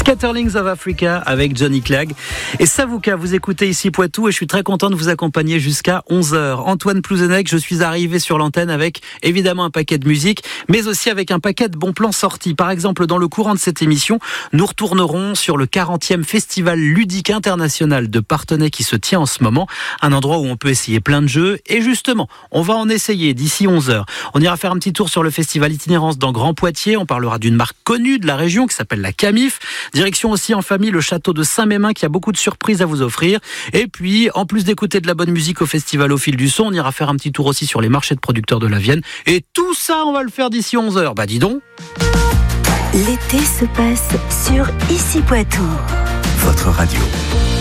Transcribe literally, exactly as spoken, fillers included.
Scatterlings of Africa avec Johnny Clegg et Savouka. Vous écoutez ici Poitou et je suis très content de vous accompagner jusqu'à onze heures. Antoine Plouzenec, je suis arrivé sur l'antenne avec évidemment un paquet de musique, mais aussi avec un paquet de bons plans sortis. Par exemple, dans le courant de cette émission, nous retournerons sur le quarantième Festival ludique international de Parthenay qui se tient en ce moment. Un endroit où on peut essayer plein de jeux. Et justement, on va en essayer d'ici onze heures. On ira faire un petit tour sur le festival Itinérance dans Grand Poitiers. On parlera d'une marque connue de la région qui s'appelle la Camif. Direction aussi en famille le château de Saint-Mémin qui a beaucoup de surprises à vous offrir. Et puis, en plus d'écouter de la bonne musique au festival Au Fil du Son, on ira faire un petit tour aussi sur les marchés de producteurs de la Vienne. Et tout ça, on va le faire d'ici onze heures. Bah dis donc. L'été se passe sur Ici Poitou. Votre radio.